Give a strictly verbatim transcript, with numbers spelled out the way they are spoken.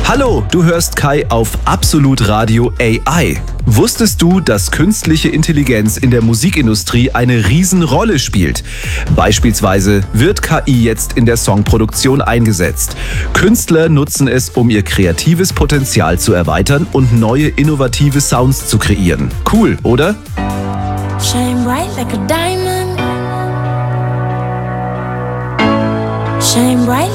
Hallo, du hörst Kai auf Absolut Radio A I. Wusstest du, dass künstliche Intelligenz in der Musikindustrie eine Riesenrolle spielt? Beispielsweise wird K I jetzt in der Songproduktion eingesetzt. Künstler nutzen es, um ihr kreatives Potenzial zu erweitern und neue innovative Sounds zu kreieren. Cool, oder? Shine bright like a diamond. Shine bright